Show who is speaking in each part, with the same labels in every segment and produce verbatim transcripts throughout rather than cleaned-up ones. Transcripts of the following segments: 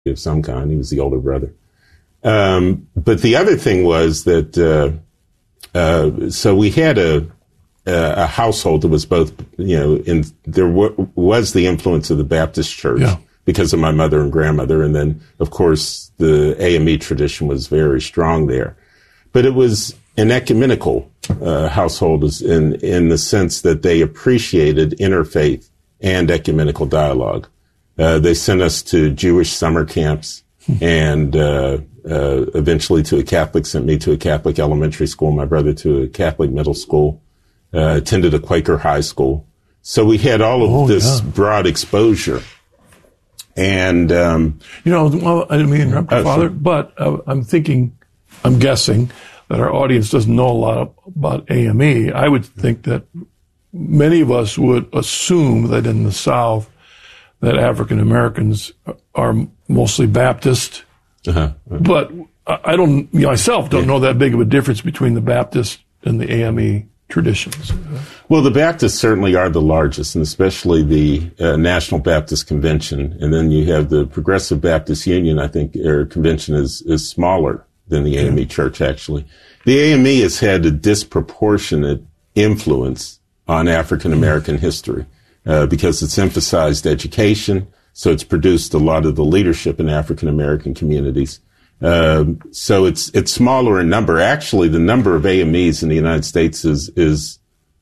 Speaker 1: of some kind. He was the older brother. Um, but the other thing was that, uh, uh, so we had a, a household that was both, you know, in, there w- was the influence of the Baptist church yeah. because of my mother and grandmother. And then, of course, the A M E tradition was very strong there. But it was an ecumenical uh, household in, in the sense that they appreciated interfaith and ecumenical dialogue. Uh, they sent us to Jewish summer camps and uh, uh, eventually to a Catholic, sent me to a Catholic elementary school, my brother to a Catholic middle school, uh, attended a Quaker high school. So we had all of oh, this yeah. broad exposure. And, um,
Speaker 2: you know, well, I didn't mean to interrupt, uh, Father, sure. but uh, I'm thinking, I'm guessing that our audience doesn't know a lot about A M E. I would think that many of us would assume that in the South, that African Americans are mostly Baptist, uh-huh. but I don't, you know, myself don't yeah. know that big of a difference between the Baptist and the A M E traditions.
Speaker 1: Well, the Baptists certainly are the largest, and especially the uh, National Baptist Convention, and then you have the Progressive Baptist Union. I think their convention is is smaller than the A M E yeah. Church. Actually, the A M E has had a disproportionate influence on African American mm-hmm. history. Uh, because it's emphasized education, so it's produced a lot of the leadership in African American communities. Um, so it's it's smaller in number. Actually, the number of A M Es in the United States is is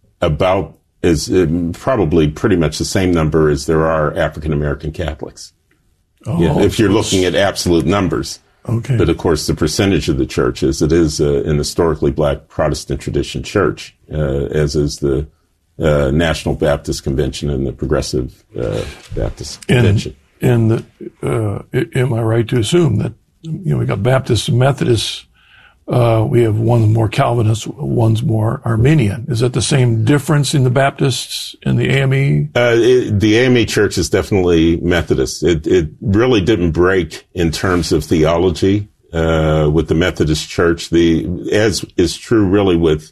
Speaker 1: about is um, probably pretty much the same number as there are African American Catholics. Oh, yeah, if you're looking at absolute numbers.
Speaker 2: Okay.
Speaker 1: But of course, the percentage of the church is it is uh, an historically black Protestant tradition church, uh, as is the Uh, National Baptist Convention and the Progressive uh, Baptist Convention.
Speaker 2: And, and the, uh, am I right to assume that, you know, we got Baptists and Methodists, uh, we have one more Calvinist, one's more Arminian. Is that the same difference in the Baptists and the A M E?
Speaker 1: Uh, it, the A M E Church is definitely Methodist. It, it really didn't break in terms of theology, uh, with the Methodist Church. The, as is true really with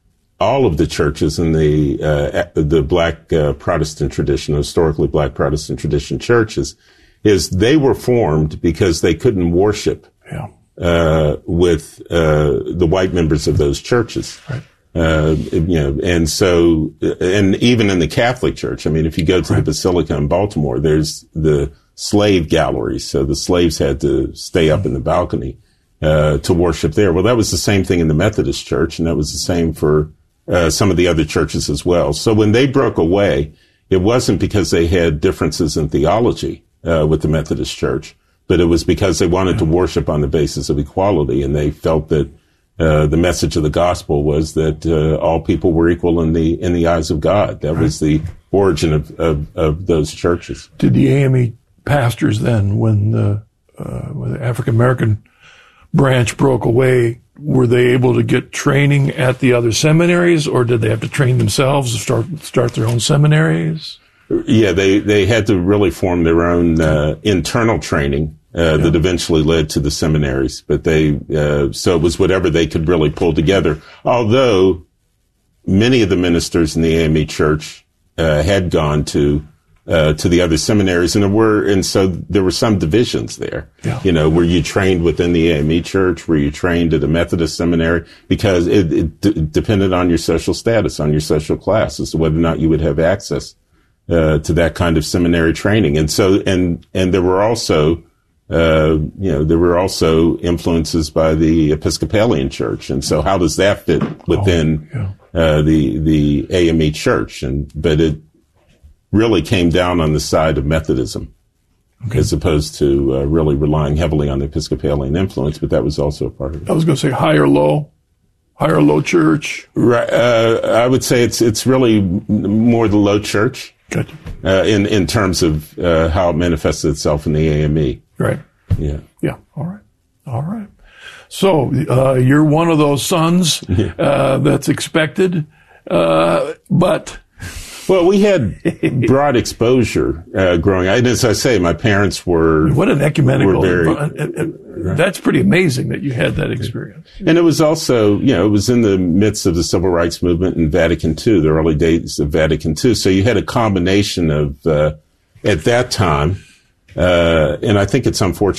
Speaker 1: all of the churches in the uh, the black uh, Protestant tradition, historically black Protestant tradition churches, is they were formed because they couldn't worship
Speaker 2: yeah.
Speaker 1: uh, with uh, the white members of those churches.
Speaker 2: Right.
Speaker 1: Uh, you know, and so, and even in the Catholic Church, I mean, if you go to right. the Basilica in Baltimore, there's the slave galleries, so the slaves had to stay up in the balcony uh, to worship there. Well, that was the same thing in the Methodist Church, and that was the same for Uh, some of the other churches as well. So when they broke away, it wasn't because they had differences in theology uh, with the Methodist Church, but it was because they wanted to worship on the basis of equality, and they felt that uh, the message of the gospel was that uh, all people were equal in the in the eyes of God. That was the origin of, of, of those churches.
Speaker 2: Did the A M E pastors then, when the, uh, when the African American branch broke away, were they able to get training at the other seminaries, or did they have to train themselves to start start their own seminaries?
Speaker 1: Yeah, they, they had to really form their own uh, internal training uh, yeah. that eventually led to the seminaries. But they uh, so it was whatever they could really pull together. Although many of the ministers in the A M E Church uh, had gone to Uh, to the other seminaries, and there were, and so there were some divisions there.
Speaker 2: Yeah.
Speaker 1: You know, were you trained within the A M E Church? Were you trained at a Methodist seminary? Because it, it d- depended on your social status, on your social class, as to whether or not you would have access uh, to that kind of seminary training. And so, and and there were also, uh, you know, there were also influences by the Episcopalian Church. And so, how does that fit within
Speaker 2: oh, yeah.
Speaker 1: uh, the the A M E Church? And but it really came down on the side of Methodism, okay. as opposed to uh, really relying heavily on the Episcopalian influence, but that was also a part of it.
Speaker 2: I was going to say high or low, high or low church.
Speaker 1: Right. Uh, I would say it's it's really more the low church
Speaker 2: gotcha.
Speaker 1: uh, in, in terms of uh, how it manifested itself in the A M E.
Speaker 2: Right.
Speaker 1: Yeah.
Speaker 2: Yeah. All right. All right. So uh, you're one of those sons uh, that's expected, uh, but...
Speaker 1: Well, we had broad exposure uh, growing up. And as I say, my parents were...
Speaker 2: What an ecumenical...
Speaker 1: Were very,
Speaker 2: right. That's pretty amazing that you had that experience.
Speaker 1: And it was also, you know, it was in the midst of the Civil Rights Movement in Vatican Two, the early days of Vatican Two. So you had a combination of, uh, at that time, uh, and I think it's unfortunate